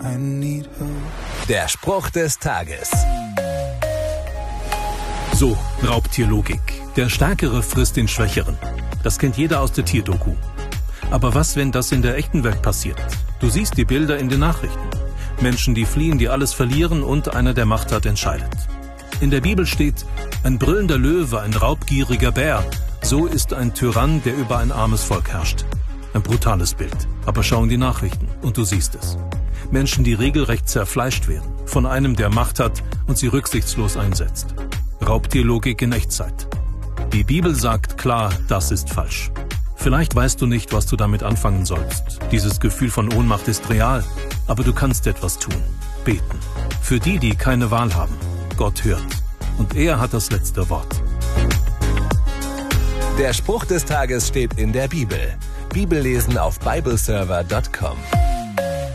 I need help. Der Spruch des Tages. So, Raubtierlogik. Der Stärkere frisst den Schwächeren. Das kennt jeder aus der Tierdoku. Aber was, wenn das in der echten Welt passiert? Du siehst die Bilder in den Nachrichten. Menschen, die fliehen, die alles verlieren und einer, der Macht hat, entscheidet. In der Bibel steht, ein brüllender Löwe, ein raubgieriger Bär. So ist ein Tyrann, der über ein armes Volk herrscht. Ein brutales Bild. Aber schau in die Nachrichten und du siehst es. Menschen, die regelrecht zerfleischt werden. Von einem, der Macht hat und sie rücksichtslos einsetzt. Raubtierlogik in Echtzeit. Die Bibel sagt klar, das ist falsch. Vielleicht weißt du nicht, was du damit anfangen sollst. Dieses Gefühl von Ohnmacht ist real, aber du kannst etwas tun. Beten. Für die, die keine Wahl haben. Gott hört. Und er hat das letzte Wort. Der Spruch des Tages steht in der Bibel. Bibellesen auf bibleserver.com.